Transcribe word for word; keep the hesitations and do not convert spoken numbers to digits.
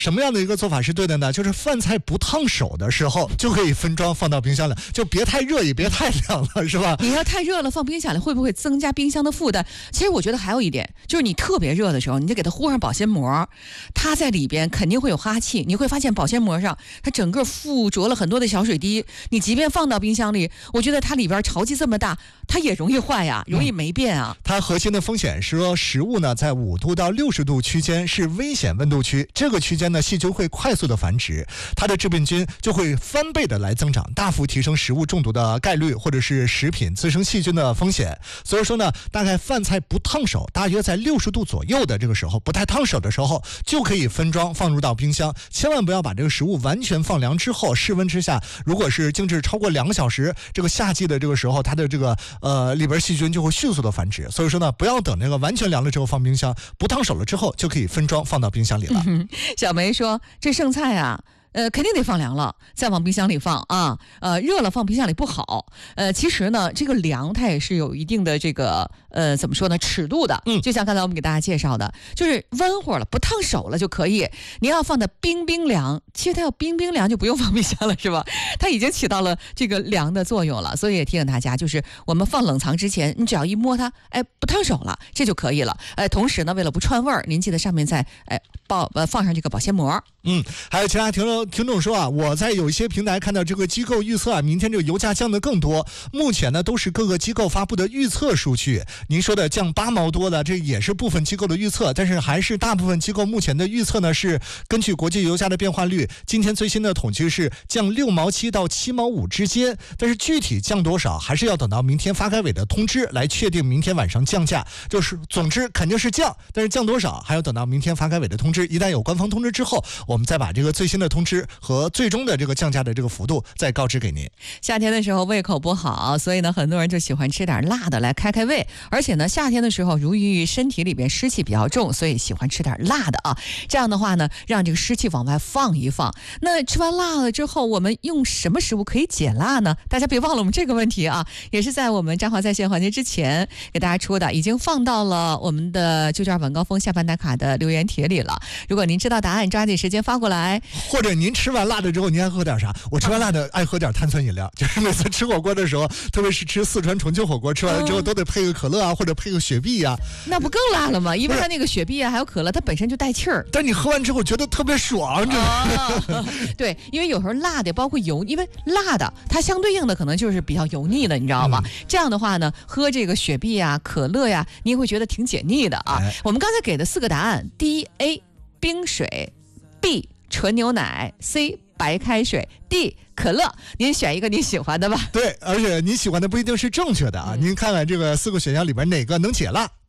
什么样的一个做法是对的呢？就是饭菜不烫手的时候就可以分装放到冰箱里，就别太热也别太凉了，是吧？ 你要太热了放冰箱里会不会增加冰箱的负担？其实我觉得还有一点，就是你特别热的时候，你就给它糊上保鲜膜，它在里边肯定会有哈气，你会发现保鲜膜上它整个附着了很多的小水滴，你即便放到冰箱里，我觉得它里边潮气这么大，它也容易坏呀，容易霉变啊。 嗯、它核心的风险是说，食物呢在五度到六十度区间是危险温度区，这个区间呢细菌会快速的繁殖，它的致病菌就会翻倍的来增长，大幅提升食物中毒的概率，或者是食品滋生细菌的风险。所以说呢，大概饭菜不烫手，大约在六十度左右的这个时候，不太烫手的时候，就可以分装放入到冰箱。千万不要把这个食物完全放凉之后，室温之下，如果是静置超过两个小时，这个夏季的这个时候，它的这个呃里边细菌就会迅速的繁殖。所以说呢，不要等那个完全凉了之后放冰箱，不烫手了之后就可以分装放到冰箱里了。 嗯、小梅说，这剩菜啊。呃，肯定得放凉了，再往冰箱里放啊。呃，热了放冰箱里不好。呃，其实呢，这个凉它也是有一定的这个呃，怎么说呢，尺度的。嗯，就像刚才我们给大家介绍的，就是温乎了，不烫手了就可以。你要放的冰冰凉，其实它要冰冰凉就不用放冰箱了，是吧？它已经起到了这个凉的作用了。所以也提醒大家，就是我们放冷藏之前，你只要一摸它，哎，不烫手了，这就可以了。呃，同时呢，为了不串味儿，您记得上面再哎包呃放上这个保鲜膜。 嗯，还有其他听众听众说啊，我在有一些平台看到这个机构预测啊，明天这个油价降得更多。目前呢，都是各个机构发布的预测数据。您说的降八毛多的，这也是部分机构的预测，但是还是大部分机构目前的预测呢，是根据国际油价的变化率。今天最新的统计是降六毛七到七毛五之间，但是具体降多少，还是要等到明天发改委的通知来确定。明天晚上降价，就是总之肯定是降，但是降多少还要等到明天发改委的通知。一旦有官方通知之后，我们再把这个最新的通知和最终的这个降价的这个幅度再告知给您。 夏天的时候胃口不好，所以呢，很多人就喜欢吃点辣的来开开胃。而且呢，夏天的时候由于身体里边湿气比较重，所以喜欢吃点辣的啊。这样的话呢，让这个湿气往外放一放。那吃完辣了之后，我们用什么食物可以解辣呢？大家别忘了我们这个问题啊，也是在我们彰化在线环节之前给大家出的，已经放到了我们的就这晚高峰下班打卡的留言帖里了。如果您知道答案，抓紧时间发过来。 或者您吃完辣的之后，您爱喝点啥？我吃完辣的爱喝点碳酸饮料，就是每次吃火锅的时候，特别是吃四川重庆火锅，吃完了之后都得配个可乐啊，或者配个雪碧啊。 那不更辣了吗？因为它那个雪碧啊，还有可乐，它本身就带气儿。 但你喝完之后觉得特别爽，这、 哦、对，因为有时候辣的包括油，因为辣的它相对应的可能就是比较油腻的，你知道吗？嗯、这样的话呢，喝这个雪碧啊、可乐呀、啊，你也会觉得挺解腻的啊。哎、我们刚才给的四个答案：第一 A 冰水 ，B 纯牛奶 ，C 白开水 ，D 可乐。您选一个您喜欢的吧。 对，而且您喜欢的不一定是正确的啊。嗯、您看看这个四个选项里边哪个能解辣。